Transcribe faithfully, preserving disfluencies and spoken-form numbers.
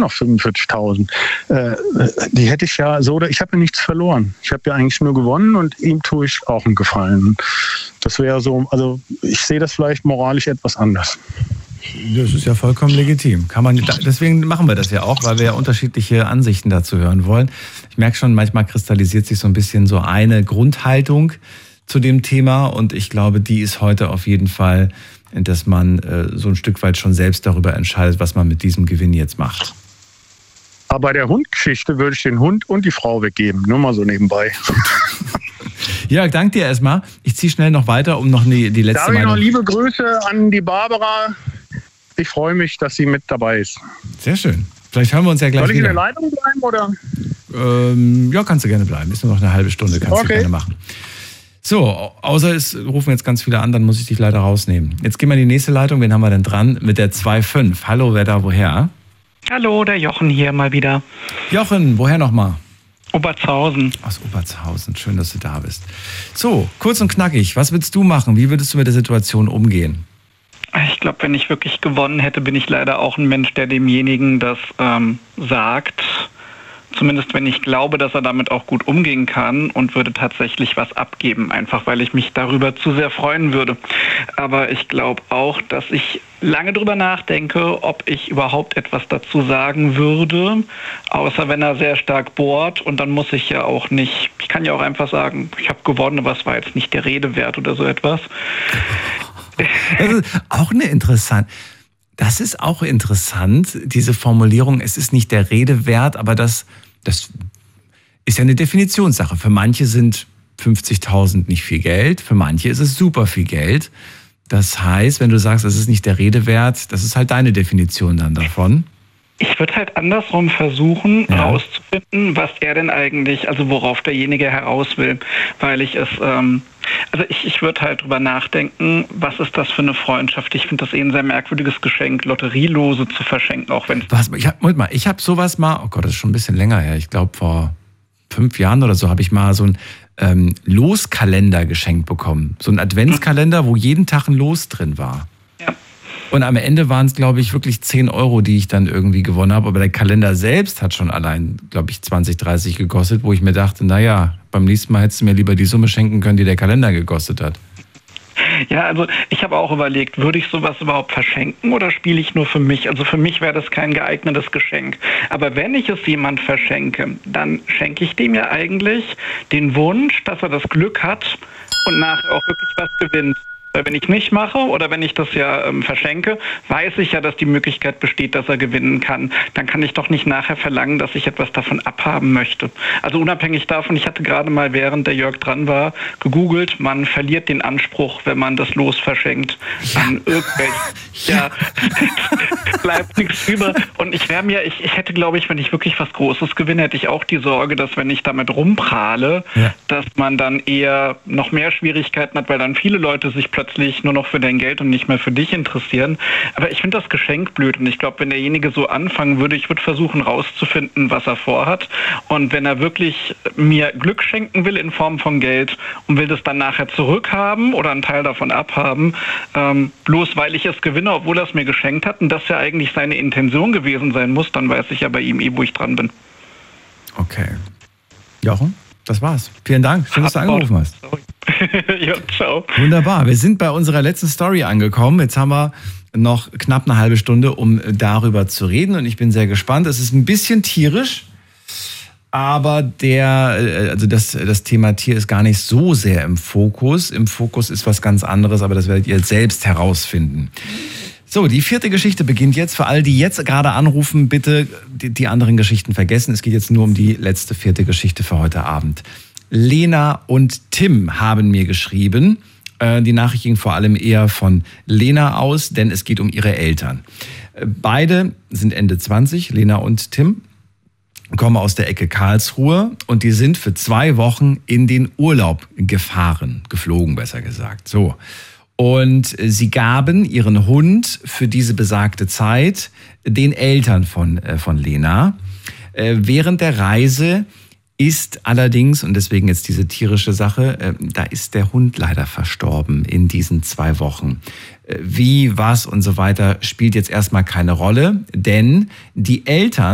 noch fünfundvierzigtausend. Äh, die hätte ich ja so, oder ich habe ja nichts verloren. Ich habe ja eigentlich nur gewonnen und ihm tue ich auch einen Gefallen. Das wäre so, also ich sehe das vielleicht moralisch etwas anders. Das ist ja vollkommen legitim. Kann man, deswegen machen wir das ja auch, weil wir ja unterschiedliche Ansichten dazu hören wollen. Ich merke schon, manchmal kristallisiert sich so ein bisschen so eine Grundhaltung zu dem Thema und ich glaube, die ist heute auf jeden Fall, dass man äh, so ein Stück weit schon selbst darüber entscheidet, was man mit diesem Gewinn jetzt macht. Aber bei der Hundgeschichte würde ich den Hund und die Frau weggeben. Nur mal so nebenbei. Jörg, danke dir erstmal. Ich ziehe schnell noch weiter, um noch die, die letzte Darf ich Meinung... noch liebe Grüße an die Barbara. Ich freue mich, dass sie mit dabei ist. Sehr schön. Vielleicht hören wir uns ja gleich wieder. Soll ich wieder. in der Leitung bleiben, oder? Ähm, ja, kannst du gerne bleiben. Ist nur noch eine halbe Stunde, kannst okay. du gerne machen. So, außer es rufen jetzt ganz viele an, dann muss ich dich leider rausnehmen. Jetzt gehen wir in die nächste Leitung. Wen haben wir denn dran? Mit der zwei fünf. Hallo, wer da, woher? Hallo, der Jochen hier mal wieder. Jochen, woher nochmal? Obertshausen. Aus Obertshausen. Schön, dass du da bist. So, kurz und knackig. Was würdest du machen? Wie würdest du mit der Situation umgehen? Ich glaube, wenn ich wirklich gewonnen hätte, bin ich leider auch ein Mensch, der demjenigen das ähm, sagt. Zumindest wenn ich glaube, dass er damit auch gut umgehen kann und würde tatsächlich was abgeben, einfach weil ich mich darüber zu sehr freuen würde. Aber ich glaube auch, dass ich lange drüber nachdenke, ob ich überhaupt etwas dazu sagen würde, außer wenn er sehr stark bohrt und dann muss ich ja auch nicht, ich kann ja auch einfach sagen, ich habe gewonnen, aber es war jetzt nicht der Rede wert oder so etwas. Das ist auch eine interessante, das ist auch interessant, diese Formulierung, es ist nicht der Rede wert, aber das, das ist ja eine Definitionssache. Für manche sind fünfzigtausend nicht viel Geld, für manche ist es super viel Geld. Das heißt, wenn du sagst, es ist nicht der Rede wert, das ist halt deine Definition dann davon. Ich würde halt andersrum versuchen, ja. rauszufinden, was er denn eigentlich, also worauf derjenige heraus will, weil ich es, ähm, also ich, ich würde halt drüber nachdenken, was ist das für eine Freundschaft? Ich finde das eh ein sehr merkwürdiges Geschenk, Lotterielose zu verschenken, auch wenn... Was, ich hab, Moment mal, ich habe sowas mal, oh Gott, das ist schon ein bisschen länger her, ich glaube vor fünf Jahren oder so habe ich mal so ein ähm, Loskalender geschenkt bekommen. So ein Adventskalender, wo jeden Tag ein Los drin war. Ja. Und am Ende waren es, glaube ich, wirklich zehn Euro, die ich dann irgendwie gewonnen habe. Aber der Kalender selbst hat schon allein, glaube ich, zwanzig, dreißig gekostet, wo ich mir dachte, naja, beim nächsten Mal hättest du mir lieber die Summe schenken können, die der Kalender gekostet hat. Ja, also ich habe auch überlegt, würde ich sowas überhaupt verschenken oder spiele ich nur für mich? Also für mich wäre das kein geeignetes Geschenk. Aber wenn ich es jemand verschenke, dann schenke ich dem ja eigentlich den Wunsch, dass er das Glück hat und nachher auch wirklich was gewinnt. Weil wenn ich nicht mache oder wenn ich das ja ähm, verschenke, weiß ich ja, dass die Möglichkeit besteht, dass er gewinnen kann. Dann kann ich doch nicht nachher verlangen, dass ich etwas davon abhaben möchte. Also unabhängig davon, ich hatte gerade mal, während der Jörg dran war, gegoogelt, man verliert den Anspruch, wenn man das Los verschenkt an irgendwelche. Ja, bleibt nichts über. Und ich wäre mir, ich, ich hätte, glaube ich, wenn ich wirklich was Großes gewinne, hätte ich auch die Sorge, dass wenn ich damit rumprahle, ja. dass man dann eher noch mehr Schwierigkeiten hat, weil dann viele Leute sich plötzlich nur noch für dein Geld und nicht mehr für dich interessieren. Aber ich finde das Geschenk blöd und ich glaube, wenn derjenige so anfangen würde, ich würde versuchen rauszufinden, was er vorhat und wenn er wirklich mir Glück schenken will in Form von Geld und will das dann nachher zurückhaben oder einen Teil davon abhaben, ähm, bloß weil ich es gewinne, obwohl er es mir geschenkt hat und das ja eigentlich seine Intention gewesen sein muss, dann weiß ich ja bei ihm eh, wo ich dran bin. Okay. Jochen, das war's. Vielen Dank. Schön, dass du angerufen hast. Sorry. Ja, ciao. Wunderbar. Wir sind bei unserer letzten Story angekommen. Jetzt haben wir noch knapp eine halbe Stunde, um darüber zu reden. Und ich bin sehr gespannt. Es ist ein bisschen tierisch, aber der, also das, das Thema Tier ist gar nicht so sehr im Fokus. Im Fokus ist was ganz anderes, aber das werdet ihr selbst herausfinden. So, die vierte Geschichte beginnt jetzt. Für alle, die jetzt gerade anrufen, bitte die, die anderen Geschichten vergessen. Es geht jetzt nur um die letzte vierte Geschichte für heute Abend. Lena und Tim haben mir geschrieben. Die Nachricht ging vor allem eher von Lena aus, denn es geht um ihre Eltern. Beide sind Ende zwanzig, Lena und Tim, kommen aus der Ecke Karlsruhe und die sind für zwei Wochen in den Urlaub gefahren, geflogen besser gesagt. So. Und sie gaben ihren Hund für diese besagte Zeit den Eltern von, von Lena. Während der Reise ist allerdings, und deswegen jetzt diese tierische Sache, äh, da ist der Hund leider verstorben in diesen zwei Wochen. Äh, wie, was und so weiter spielt jetzt erstmal keine Rolle, denn die Eltern